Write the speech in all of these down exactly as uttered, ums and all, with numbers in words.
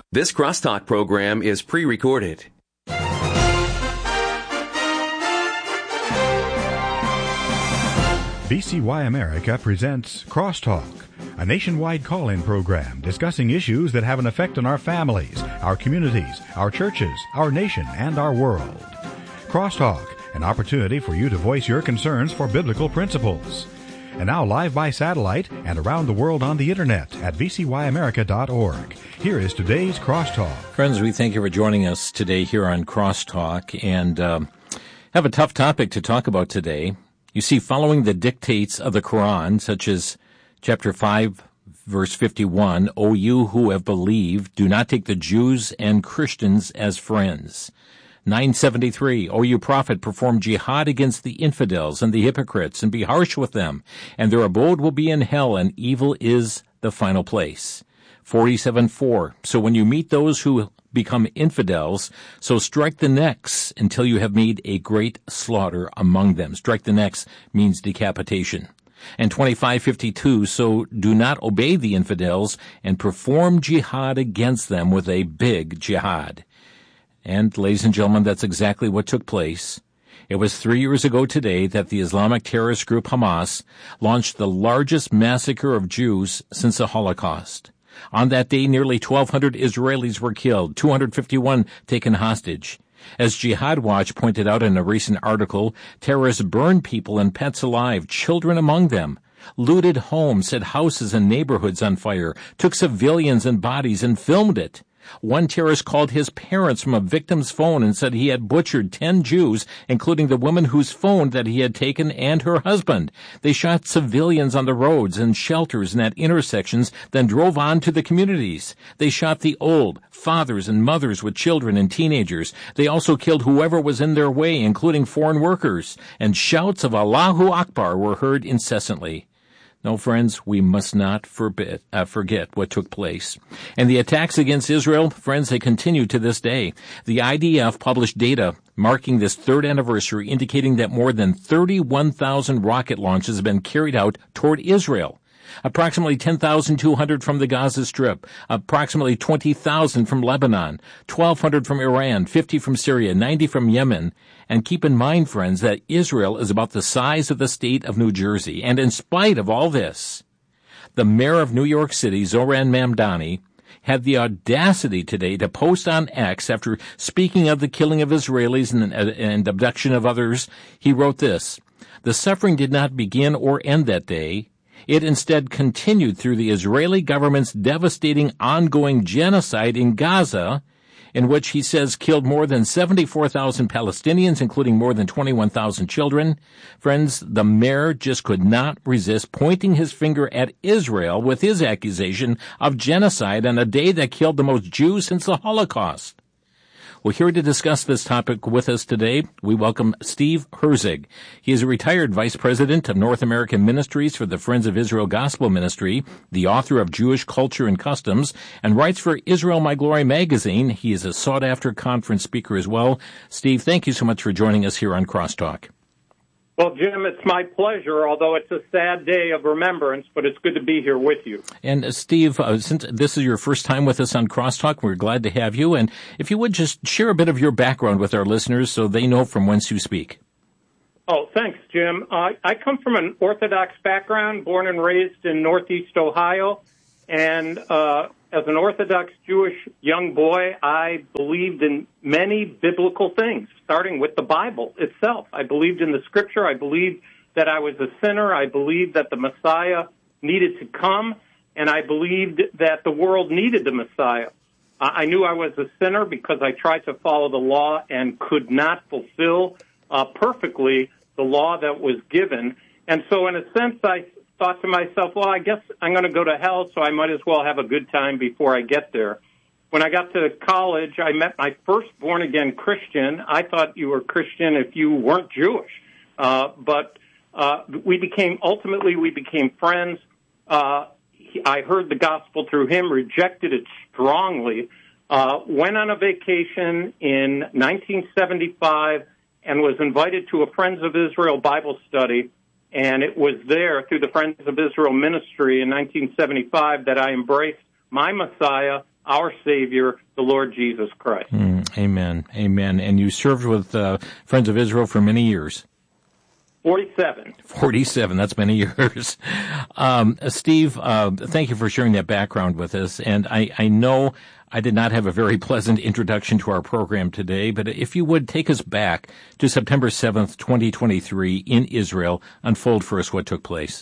This Crosstalk program is pre-recorded. V C Y America presents Crosstalk, a nationwide call-in program discussing issues that have an effect on our families, our communities, our churches, our nation, and our world. Crosstalk, an opportunity for you to voice your concerns for biblical principles. And now live by satellite and around the world on the internet at v c y america dot org. Here is today's Crosstalk. Friends, we thank you for joining us today here on Crosstalk, and um, have a tough topic to talk about today. You see, following the dictates of the Quran, such as chapter five, verse fifty-one, O you who have believed, do not take the Jews and Christians as friends. nine seventy-three, O you prophet, perform jihad against the infidels and the hypocrites, and be harsh with them, and their abode will be in hell, and evil is the final place. forty-seven four, so when you meet those who become infidels, so strike the necks until you have made a great slaughter among them. Strike the necks means decapitation. And twenty-five fifty-two, so do not obey the infidels and perform jihad against them with a big jihad. And, ladies and gentlemen, that's exactly what took place. It was three years ago today that the Islamic terrorist group Hamas launched the largest massacre of Jews since the Holocaust. On that day, nearly twelve hundred Israelis were killed, two hundred fifty-one taken hostage. As Jihad Watch pointed out in a recent article, terrorists burned people and pets alive, children among them, looted homes, set houses and neighborhoods on fire, took civilians and bodies and filmed it. One terrorist called his parents from a victim's phone and said he had butchered ten Jews, including the woman whose phone that he had taken and her husband. They shot civilians on the roads and shelters and at intersections, then drove on to the communities. They shot the old, fathers and mothers with children and teenagers. They also killed whoever was in their way, including foreign workers. And shouts of Allahu Akbar were heard incessantly. No, friends, we must not forbid, uh, forget what took place. And the attacks against Israel, friends, they continue to this day. The I D F published data marking this third anniversary indicating that more than thirty-one thousand rocket launches have been carried out toward Israel. Approximately ten thousand two hundred from the Gaza Strip, approximately twenty thousand from Lebanon, twelve hundred from Iran, fifty from Syria, ninety from Yemen. And keep in mind, friends, that Israel is about the size of the state of New Jersey. And in spite of all this, the mayor of New York City, Zoran Mamdani, had the audacity today to post on X after speaking of the killing of Israelis and, and abduction of others. He wrote this: the suffering did not begin or end that day. It instead continued through the Israeli government's devastating ongoing genocide in Gaza, in which he says killed more than seventy-four thousand Palestinians, including more than twenty-one thousand children. Friends, the mayor just could not resist pointing his finger at Israel with his accusation of genocide on a day that killed the most Jews since the Holocaust. Well, here to discuss this topic with us today, we welcome Steve Herzig. He is a retired vice president of North American Ministries for the Friends of Israel Gospel Ministry, the author of Jewish Culture and Customs, and writes for Israel My Glory magazine. He is a sought-after conference speaker as well. Steve, thank you so much for joining us here on Crosstalk. Well, Jim, it's my pleasure, although it's a sad day of remembrance, but it's good to be here with you. And uh, Steve, uh, since this is your first time with us on Crosstalk, we're glad to have you. And if you would just share a bit of your background with our listeners so they know from whence you speak. Oh, thanks, Jim. Uh, I come from an Orthodox background, born and raised in Northeast Ohio. And uh, as an Orthodox Jewish young boy, I believed in many biblical things, starting with the Bible itself. I believed in the Scripture. I believed that I was a sinner. I believed that the Messiah needed to come, and I believed that the world needed the Messiah. I knew I was a sinner because I tried to follow the law and could not fulfill uh, perfectly the law that was given. And so in a sense, I thought to myself, well, I guess I'm going to go to hell, so I might as well have a good time before I get there. When I got to college, I met my first born-again Christian. I thought you were Christian if you weren't Jewish. Uh, but uh, we became, ultimately, we became friends. Uh, he, I heard the gospel through him, rejected it strongly, uh, went on a vacation in nineteen seventy-five and was invited to a Friends of Israel Bible study. And it was there through the Friends of Israel ministry in nineteen seventy-five that I embraced my Messiah. our Savior, the Lord Jesus Christ. Mm, amen. Amen. And you served with uh, Friends of Israel for many years. forty-seven. forty-seven. That's many years. Um, Steve, uh, thank you for sharing that background with us. And I, I know I did not have a very pleasant introduction to our program today, but if you would take us back to September seventh, twenty twenty-three in Israel, unfold for us what took place.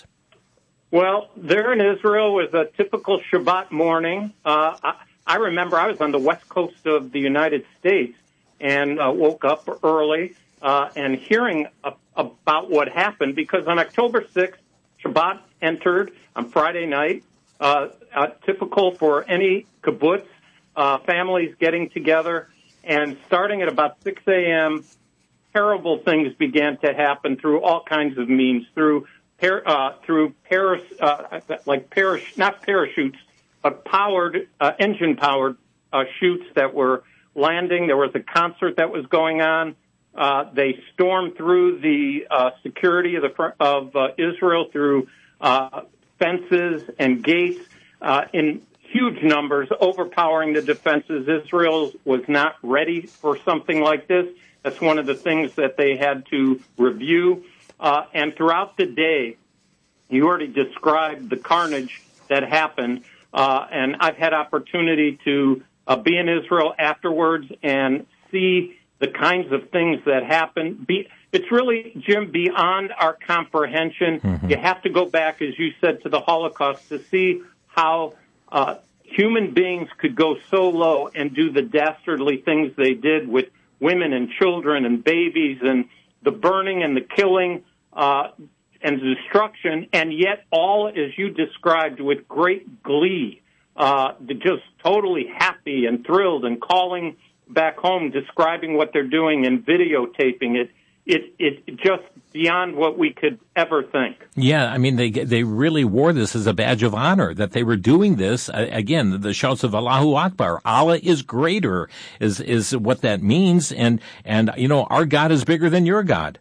Well, there in Israel was a typical Shabbat morning. Uh, I, I remember I was on the west coast of the United States and uh, woke up early uh, and hearing a, about what happened, because on October sixth, Shabbat entered on Friday night, uh, uh, typical for any kibbutz, uh, families getting together, and starting at about six a.m., terrible things began to happen through all kinds of means, through Par, uh, through paras, uh, like paras, not parachutes, but powered, uh, engine-powered uh, chutes that were landing. There was a concert that was going on. Uh, they stormed through the uh, security of, the, of uh, Israel through uh, fences and gates uh, in huge numbers, overpowering the defenses. Israel was not ready for something like this. That's one of the things that they had to review. Uh, and throughout the day, you already described the carnage that happened. Uh, and I've had opportunity to uh, be in Israel afterwards and see the kinds of things that happen. Be, it's really, Jim, beyond our comprehension. Mm-hmm. You have to go back, as you said, to the Holocaust to see how uh, human beings could go so low and do the dastardly things they did with women and children and babies, and the burning and the killing uh, and the destruction, and yet all, as you described, with great glee, uh, just totally happy and thrilled and calling back home, describing what they're doing and videotaping it. It, it just beyond what we could ever think. Yeah, I mean, they they really wore this as a badge of honor, that they were doing this. Uh, again, the shouts of Allahu Akbar, Allah is greater, is is what that means. And, and you know, our God is bigger than your God.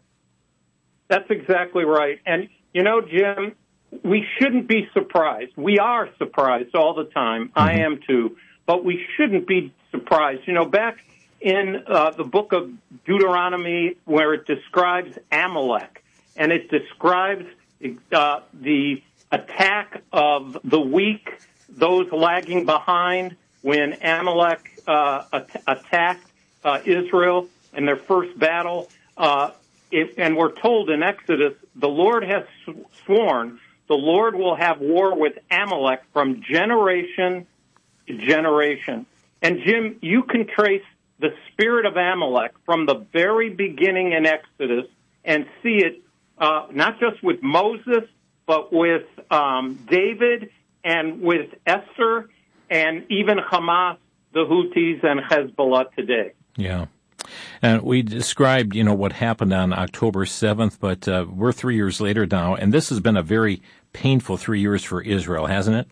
That's exactly right. And, you know, Jim, we shouldn't be surprised. We are surprised all the time. Mm-hmm. I am too. But we shouldn't be surprised. You know, back in uh, the book of Deuteronomy, where it describes Amalek, and it describes uh, the attack of the weak, those lagging behind, when Amalek uh, at- attacked uh, Israel in their first battle. Uh, it, and we're told in Exodus, the Lord has sw- sworn the Lord will have war with Amalek from generation to generation. And, Jim, you can trace the spirit of Amalek from the very beginning in Exodus and see it uh, not just with Moses, but with um, David and with Esther and even Hamas, the Houthis, and Hezbollah today. Yeah. And we described, you know, what happened on October seventh, but uh, we're three years later now, and this has been a very painful three years for Israel, hasn't it?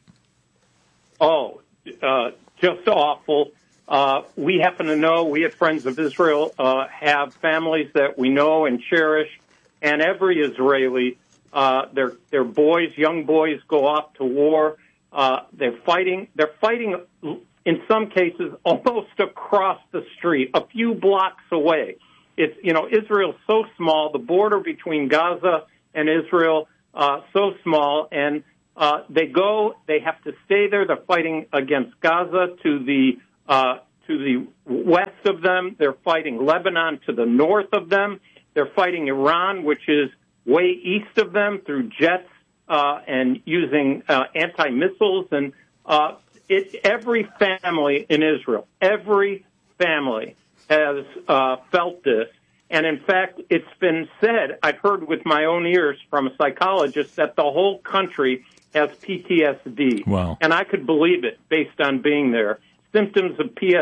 Oh, uh, just awful. Uh, we happen to know, we at Friends of Israel uh, have families that we know and cherish, and every Israeli, uh, their their boys, young boys, go off to war. Uh, they're fighting. They're fighting. In some cases, almost across the street, a few blocks away. It's, you know, Israel's so small, the border between Gaza and Israel, uh, so small, and uh, they go, they have to stay there. They're fighting against Gaza to the uh, to the west of them. They're fighting Lebanon to the north of them. They're fighting Iran, which is way east of them, through jets uh, and using uh, anti-missiles and uh It, every family in Israel, every family has uh, felt this. And in fact, it's been said, I've heard with my own ears from a psychologist, that the whole country has P T S D. Wow. And I could believe it based on being there. Symptoms of P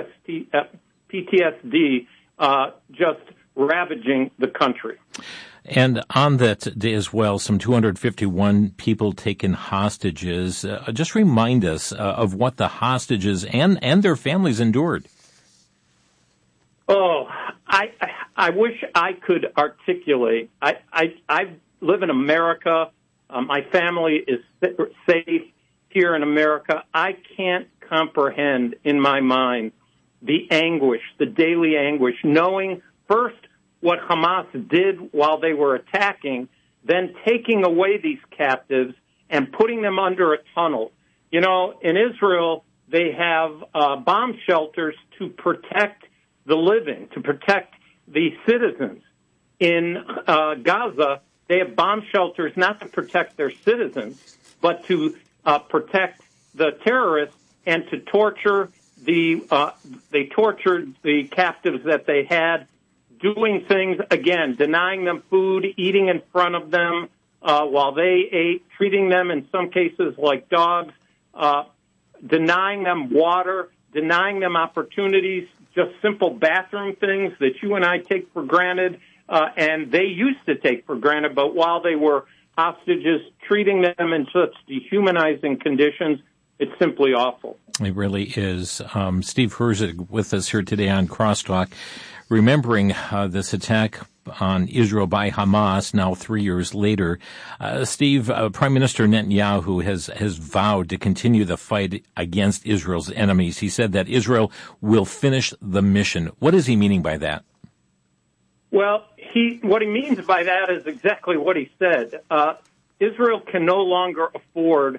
T S D uh, just ravaging the country. And on that day as well, some two hundred fifty-one people taken hostages. Uh, just remind us uh, of what the hostages and, and their families endured. Oh, I I wish I could articulate. I I, I live in America. Uh, my family is safe here in America. I can't comprehend in my mind the anguish, the daily anguish, knowing first what Hamas did while they were attacking, then taking away these captives and putting them under a tunnel. You know, in Israel, they have uh, bomb shelters to protect the living, to protect the citizens. In uh, Gaza, they have bomb shelters not to protect their citizens, but to uh, protect the terrorists and to torture the, uh, they tortured the captives that they had, doing things, again, denying them food, eating in front of them uh, while they ate, treating them in some cases like dogs, uh, denying them water, denying them opportunities, just simple bathroom things that you and I take for granted, uh, and they used to take for granted, but while they were hostages, treating them in such dehumanizing conditions, it's simply awful. It really is. Um, Steve Herzig with us here today on Crosstalk, remembering uh, this attack on Israel by Hamas now three years later. Uh, Steve, uh, Prime Minister Netanyahu has, has vowed to continue the fight against Israel's enemies. He said that Israel will finish the mission. What is he meaning by that? Well, he what he means by that is exactly what he said. Uh, Israel can no longer afford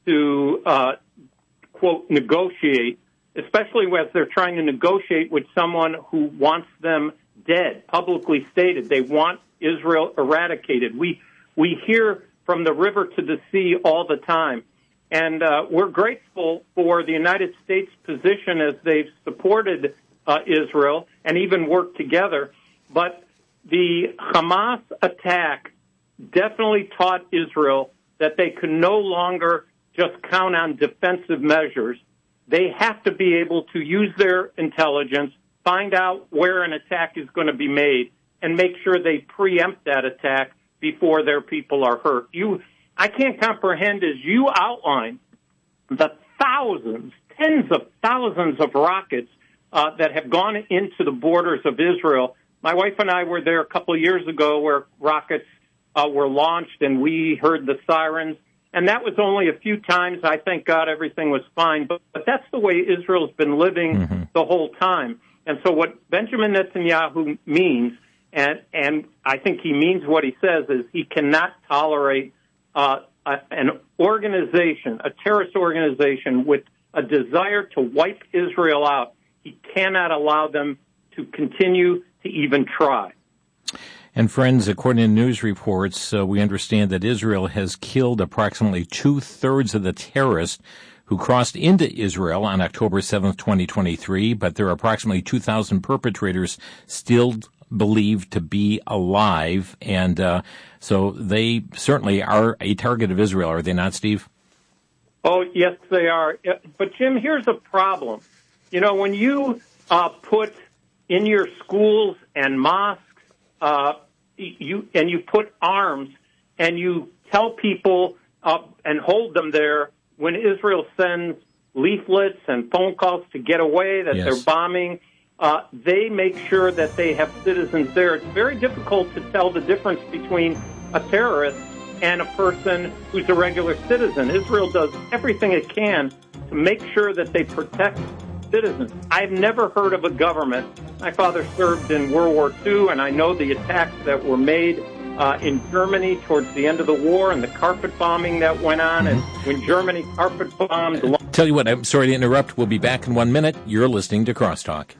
to, uh, quote, negotiate, especially as they're trying to negotiate with someone who wants them dead, publicly stated. They want Israel eradicated. We we hear from the river to the sea all the time. And uh, we're grateful for the United States' position as they've supported uh, Israel and even worked together. But the Hamas attack definitely taught Israel that they could no longer just count on defensive measures. They have to be able to use their intelligence, find out where an attack is going to be made, and make sure they preempt that attack before their people are hurt. You, I can't comprehend, as you outline, the thousands, tens of thousands of rockets uh, that have gone into the borders of Israel. My wife and I were there a couple of years ago where rockets uh, were launched, and we heard the sirens. And that was only a few times. I thank God everything was fine. But, but that's the way Israel's been living mm-hmm. the whole time. And so what Benjamin Netanyahu means, and, and I think he means what he says, is he cannot tolerate uh, a, an organization, a terrorist organization with a desire to wipe Israel out. He cannot allow them to continue to even try. And friends, according to news reports, uh, we understand that Israel has killed approximately two-thirds of the terrorists who crossed into Israel on October seventh, twenty twenty-three, but there are approximately two thousand perpetrators still believed to be alive, and uh, so they certainly are a target of Israel, are they not, Steve? Oh, yes, they are. But, Jim, here's a problem. You know, when you uh, put in your schools and mosques, Uh, you and you put arms and you tell people uh, and hold them there when Israel sends leaflets and phone calls to get away that yes. they're bombing. Uh, they make sure that they have citizens there. It's very difficult to tell the difference between a terrorist and a person who's a regular citizen. Israel does everything it can to make sure that they protect citizens. I've never heard of a government. My father served in World War Two, and I know the attacks that were made uh, in Germany towards the end of the war and the carpet bombing that went on. Mm-hmm. And when Germany carpet bombed... Uh, tell you what, I'm sorry to interrupt. We'll be back in one minute. You're listening to Crosstalk.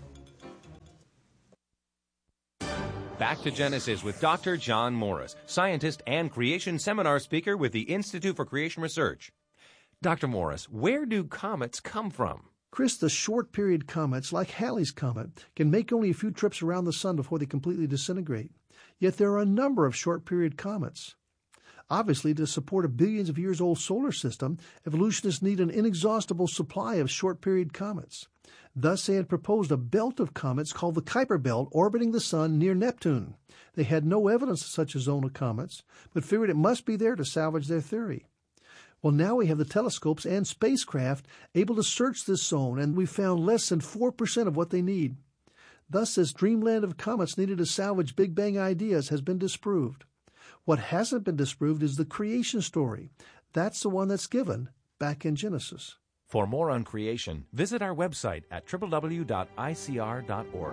Back to Genesis with Doctor John Morris, scientist and creation seminar speaker with the Institute for Creation Research. Doctor Morris, where do comets come from? Chris, the short-period comets, like Halley's Comet, can make only a few trips around the sun before they completely disintegrate. Yet there are a number of short-period comets. Obviously, to support a billions of years old solar system, evolutionists need an inexhaustible supply of short-period comets. Thus, they had proposed a belt of comets called the Kuiper Belt orbiting the sun near Neptune. They had no evidence of such a zone of comets, but figured it must be there to salvage their theory. Well, now we have the telescopes and spacecraft able to search this zone, and we've found less than four percent of what they need. Thus, this dreamland of comets needed to salvage Big Bang ideas has been disproved. What hasn't been disproved is the creation story. That's the one that's given back in Genesis. For more on creation, visit our website at w w w dot i c r dot org.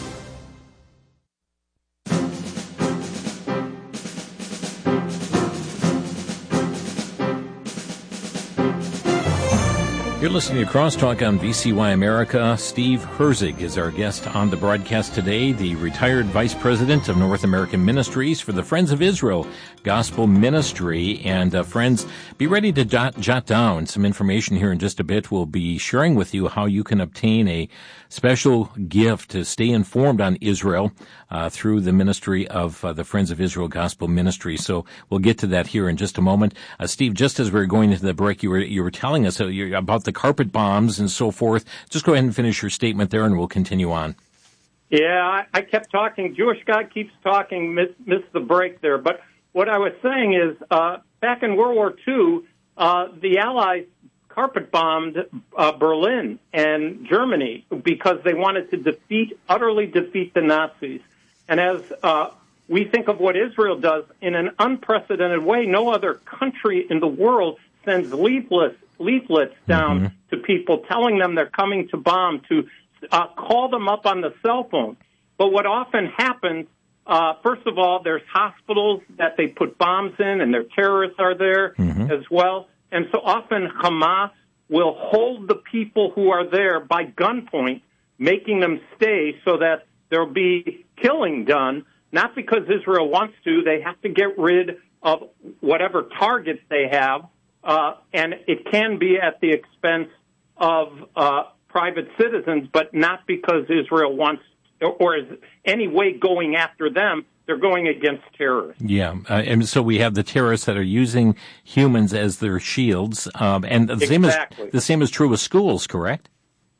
You're listening to Crosstalk on V C Y America. Steve Herzig is our guest on the broadcast today, the retired Vice President of North American Ministries for the Friends of Israel Gospel Ministry. And uh, friends, be ready to jot, jot down some information here in just a bit. We'll be sharing with you how you can obtain a special gift to stay informed on Israel uh, through the ministry of uh, the Friends of Israel Gospel Ministry. So we'll get to that here in just a moment. Uh, Steve, just as we were going into the break, you were you were telling us uh, you, about the carpet bombs and so forth. Just go ahead and finish your statement there, and we'll continue on. Yeah, I, I kept talking. Jewish guy keeps talking, miss, missed the break there. But what I was saying is, uh, back in World War Two, uh, the Allies carpet bombed uh, Berlin and Germany because they wanted to defeat, utterly defeat the Nazis. And as uh, we think of what Israel does in an unprecedented way, no other country in the world sends leaflets leaflets down mm-hmm. to people telling them they're coming to bomb, to uh, call them up on the cell phone. But what often happens, uh, first of all, there's hospitals that they put bombs in, and their terrorists are there mm-hmm. as well. And so often Hamas will hold the people who are there by gunpoint, making them stay so that there'll be killing done, not because Israel wants to. They have to get rid of whatever targets they have. Uh, and it can be at the expense of uh, private citizens, but not because Israel wants or is any way going after them. They're going against terrorists. Yeah, uh, and so we have the terrorists that are using humans as their shields, um, and the exactly. same is the same is true with schools, correct?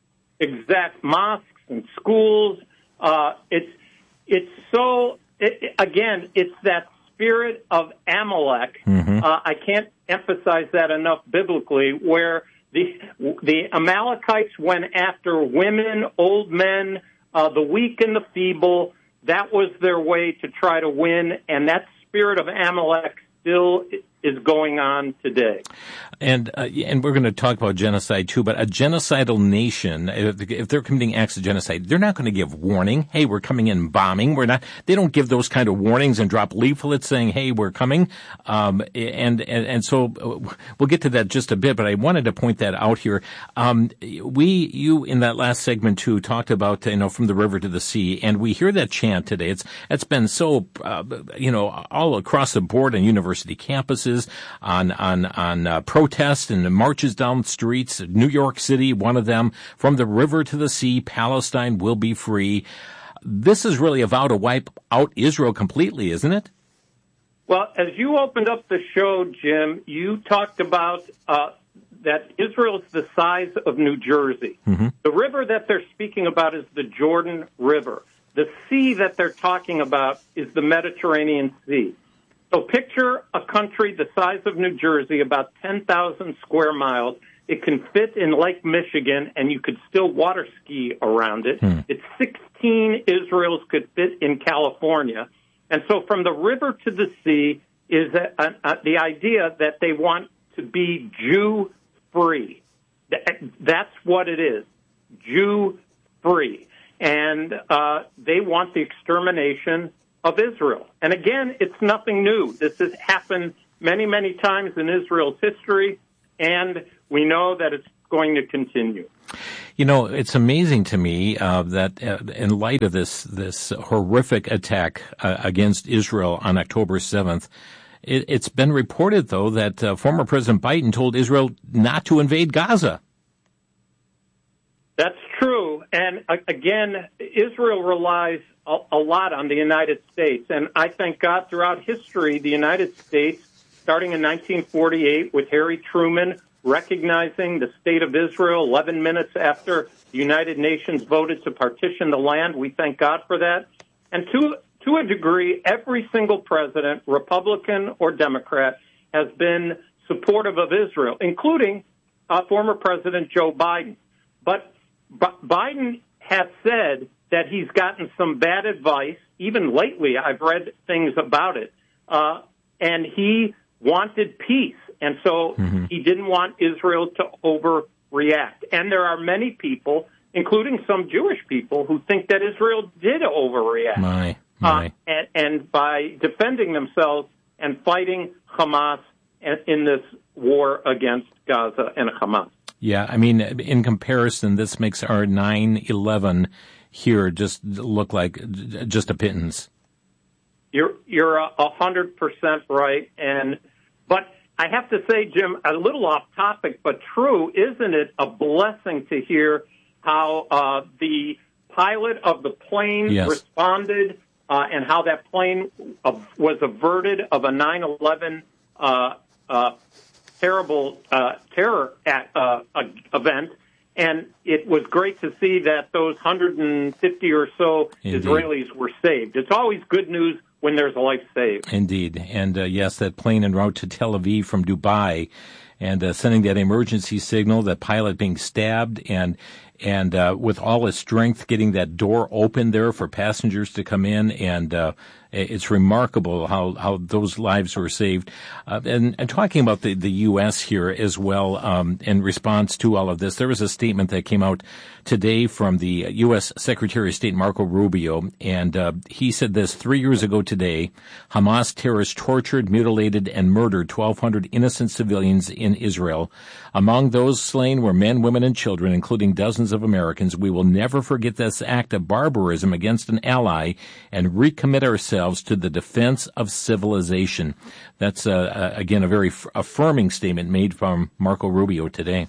Exact mosques and schools. Uh, it's it's so it, again, it's that spirit of Amalek. Mm-hmm. Uh, I can't emphasize that enough biblically, where the the Amalekites went after women, old men, uh, the weak and the feeble. That was their way to try to win, and that spirit of Amalek still is going on today. And uh, and we're going to talk about genocide too, but a genocidal nation, if, if they're committing acts of genocide, they're not going to give warning. Hey, we're coming in and bombing. We're not. They don't give those kind of warnings and drop leaflets saying, "Hey, we're coming." Um, and, and and so we'll get to that just a bit. But I wanted to point that out here. Um, we, you, in that last segment too, talked about you know from the river to the sea, and we hear that chant today. It's it's been so uh, you know all across the board on university campuses. On on on uh, protests and marches down streets. New York City, one of them. From the river to the sea, Palestine will be free. This is really a vow to wipe out Israel completely, isn't it? Well, as you opened up the show, Jim, you talked about uh, that Israel is the size of New Jersey. Mm-hmm. The river that they're speaking about is the Jordan River. The sea that they're talking about is the Mediterranean Sea. So picture a country the size of New Jersey, about ten thousand square miles. It can fit in Lake Michigan, and you could still water ski around it. Hmm. It's sixteen Israels could fit in California. And so from the river to the sea is a, a, a, the idea that they want to be Jew-free. That's what it is, Jew-free. And uh, they want the extermination of Israel. And again, it's nothing new. This has happened many, many times in Israel's history, and we know that it's going to continue. You know, it's amazing to me uh, that uh, in light of this this horrific attack uh, against Israel on October seventh, it, it's been reported, though, that uh, former President Biden told Israel not to invade Gaza. That's true. And uh, again, Israel relies a, a lot on the United States. And I thank God throughout history, the United States, starting in nineteen forty-eight with Harry Truman, recognizing the state of Israel eleven minutes after the United Nations voted to partition the land. We thank God for that. And to, to a degree, every single president, Republican or Democrat, has been supportive of Israel, including uh, former President Joe Biden. But B- Biden has said that he's gotten some bad advice. Even lately, I've read things about it. Uh, and he wanted peace. And so mm-hmm. he didn't want Israel to over overreact. And there are many people, including some Jewish people, who think that Israel did overreact. My, my. Uh, and, and by defending themselves and fighting Hamas in this war against Gaza and Hamas. Yeah, I mean, in comparison, this makes our nine eleven here just look like just a pittance. You're you're a hundred percent right, and but I have to say, Jim, a little off topic, but true, isn't it a blessing to hear how uh, the pilot of the plane yes. responded uh, and how that plane uh, was averted of a nine eleven uh, uh, terrible uh, terror at, uh, event. And it was great to see that those one hundred fifty or so Indeed. Israelis were saved. It's always good news when there's a life saved. Indeed. And, uh, yes, that plane en route to Tel Aviv from Dubai and uh, sending that emergency signal, that pilot being stabbed and and uh, with all his strength getting that door open there for passengers to come in. And uh, it's remarkable how, how those lives were saved. Uh, and, and talking about the, the U S here as well, um, in response to all of this, there was a statement that came out today from the U S Secretary of State Marco Rubio, and uh, he said this: three years ago today, Hamas terrorists tortured, mutilated, and murdered twelve hundred innocent civilians in Israel. Among those slain were men, women, and children, including dozens of Americans. We will never forget this act of barbarism against an ally and recommit ourselves to the defense of civilization. That's, uh, again, a very f- affirming statement made from Marco Rubio today.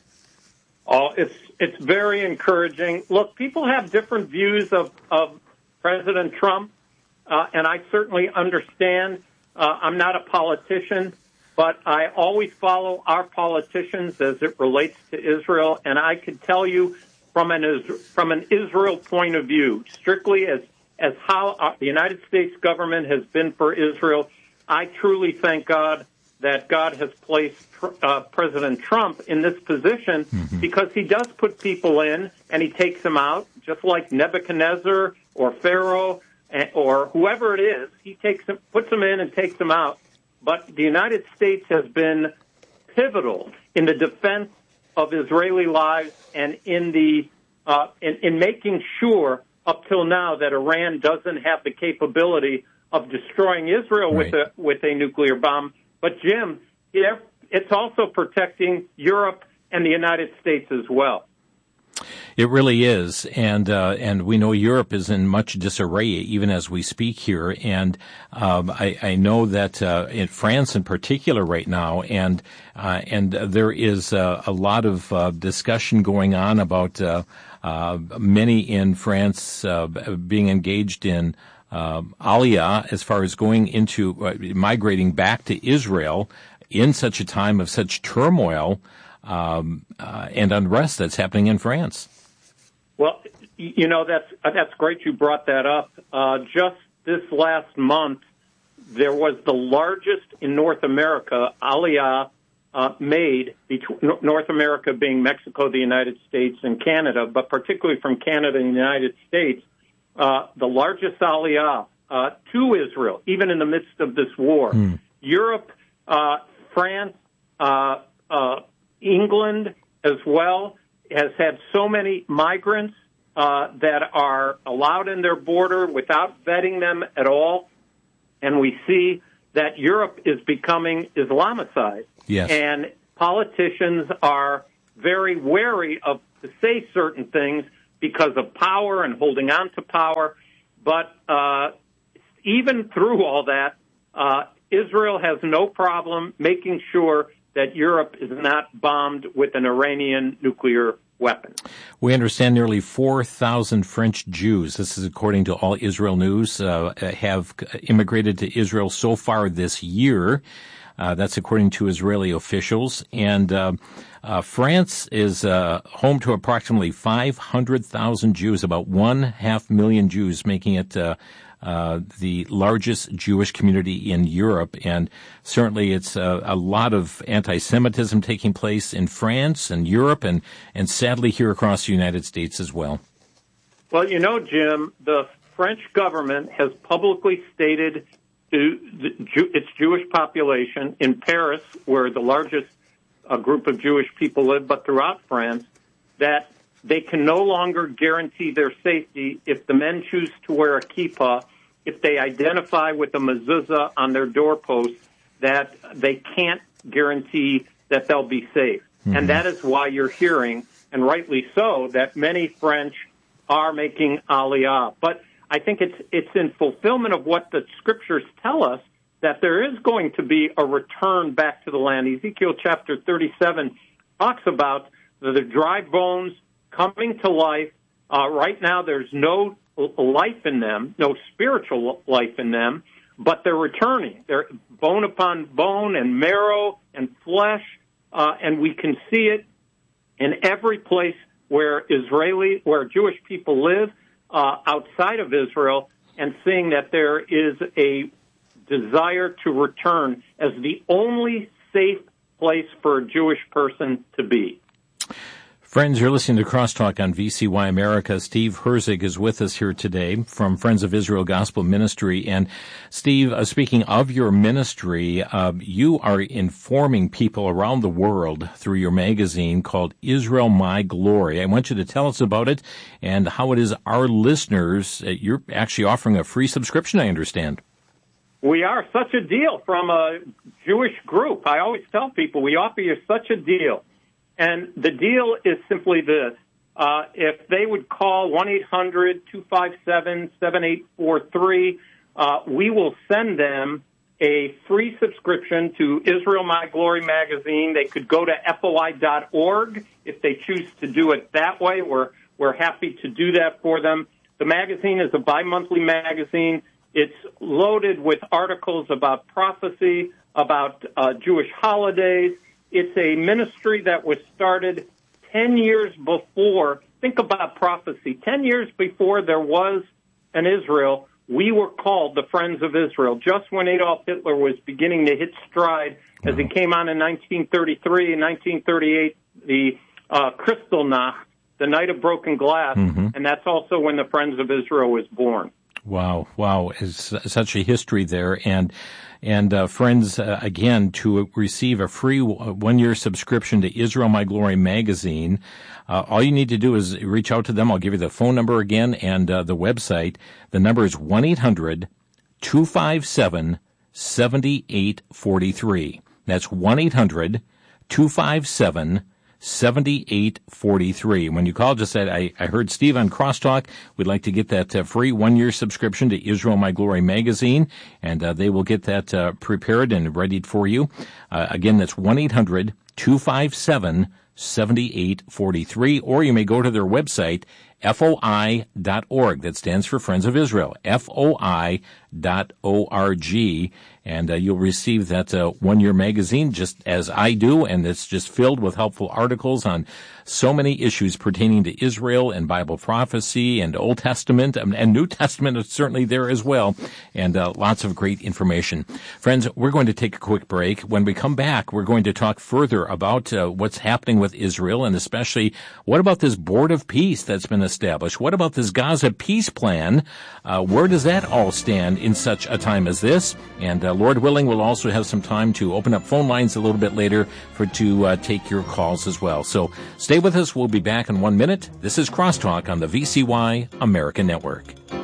Oh, it's it's very encouraging. Look, people have different views of, of President Trump, uh, and I certainly understand. Uh, I'm not a politician, but I always follow our politicians as it relates to Israel, and I can tell you from an from an Israel point of view, strictly as as how the United States government has been for Israel, I truly thank God that God has placed uh, President Trump in this position mm-hmm. because he does put people in and he takes them out, just like Nebuchadnezzar or Pharaoh or whoever it is. He takes them, puts them in and takes them out. But the United States has been pivotal in the defense of Israeli lives and in the uh, in, in making sure up till now that Iran doesn't have the capability of destroying Israel right. with a with a nuclear bomb. But, Jim, it's also protecting Europe and the United States as well. It really is, and uh, and we know Europe is in much disarray even as we speak here, and um, I, I know that uh, in France in particular right now, and uh, and there is uh, a lot of uh, discussion going on about uh, uh, many in France uh, being engaged in uh, Aliyah as far as going into uh, migrating back to Israel in such a time of such turmoil um, uh, and unrest that's happening in France. Well, you know, that's that's great you brought that up. Uh, just this last month, there was the largest in North America Aliyah uh, made, between North America being Mexico, the United States, and Canada, but particularly from Canada and the United States, uh, the largest Aliyah uh, to Israel, even in the midst of this war. Mm. Europe, uh, France, uh, uh, England as well, has had so many migrants uh, that are allowed in their border without vetting them at all. And we see that Europe is becoming Islamicized. Yes. And politicians are very wary of to say certain things because of power and holding on to power. But uh, even through all that, uh, Israel has no problem making sure that Europe is not bombed with an Iranian nuclear weapon. We understand nearly four thousand French Jews, this is according to All Israel News, uh, have immigrated to Israel so far this year. Uh, that's according to Israeli officials. And uh, uh, France is uh, home to approximately five hundred thousand Jews, about one half million Jews, making it uh, Uh, the largest Jewish community in Europe, and certainly it's uh, a lot of anti-Semitism taking place in France and Europe, and, and sadly here across the United States as well. Well, you know, Jim, the French government has publicly stated to the, its Jewish population in Paris, where the largest a group of Jewish people live, but throughout France, that they can no longer guarantee their safety if the men choose to wear a kippah, if they identify with a mezuzah on their doorpost, that they can't guarantee that they'll be safe. Mm-hmm. And that is why you're hearing, and rightly so, that many French are making Aliyah. But I think it's it's in fulfillment of what the scriptures tell us, that there is going to be a return back to the land. Ezekiel chapter thirty-seven talks about the dry bones coming to life. Uh, right now, there's no life in them, no spiritual life in them, but they're returning. They're bone upon bone and marrow and flesh, uh, and we can see it in every place where Israeli, where Jewish people live uh, outside of Israel, and seeing that there is a desire to return as the only safe place for a Jewish person to be. Friends, you're listening to Crosstalk on V C Y America. Steve Herzig is with us here today from Friends of Israel Gospel Ministry. And Steve, uh, speaking of your ministry, uh, you are informing people around the world through your magazine called Israel My Glory. I want you to tell us about it and how it is our listeners, uh, you're actually offering a free subscription, I understand. We are. Such a deal from a Jewish group. I always tell people we offer you such a deal. And the deal is simply this. Uh, if they would call one eight hundred two five seven seven eight four three, uh, we will send them a free subscription to Israel My Glory magazine. They could go to F O I dot org if they choose to do it that way. We're, we're happy to do that for them. The magazine is a bi-monthly magazine. It's loaded with articles about prophecy, about uh, Jewish holidays. It's a ministry that was started ten years before. Think about prophecy. Ten years before there was an Israel, we were called the Friends of Israel, just when Adolf Hitler was beginning to hit stride as he came on in nineteen thirty-three and nineteen thirty-eight, the uh, Kristallnacht, the Night of Broken Glass, mm-hmm. and that's also when the Friends of Israel was born. Wow, wow, it's such a history there. And And, uh, friends, uh, again, to receive a free one-year subscription to Israel My Glory magazine, uh, all you need to do is reach out to them. I'll give you the phone number again and uh, the website. The number is one eight hundred two five seven seven eight four three. That's one eight hundred two five seven seven eight four three. When you call, just say, I, I heard Steve on Crosstalk. We'd like to get that uh, free one-year subscription to Israel My Glory magazine, and uh, they will get that uh, prepared and readied for you. Uh, again, that's one eight hundred two five seven seven eight four three, or you may go to their website, F O I dot org. That stands for Friends of Israel, F O I dot org. And uh, you'll receive that uh, one-year magazine just as I do, and it's just filled with helpful articles on so many issues pertaining to Israel and Bible prophecy and Old Testament and, and New Testament is certainly there as well, and uh, lots of great information. Friends, we're going to take a quick break. When we come back, we're going to talk further about uh, what's happening with Israel, and especially what about this Board of Peace that's been established? What about this Gaza peace plan? Uh, where does that all stand in such a time as this? And uh, Lord willing, we'll also have some time to open up phone lines a little bit later for to uh, take your calls as well. So stay with us. We'll be back in one minute. This is Crosstalk on the V C Y American Network.